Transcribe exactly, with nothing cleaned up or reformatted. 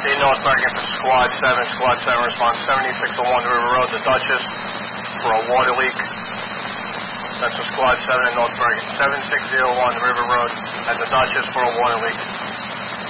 Team North Bergen for Squad seven. Squad seven responds seventy-six oh one River Road, the Duchess, for a water leak. That's for Squad seven in North Bergen. seven six oh one River Road at the Duchess for a water leak.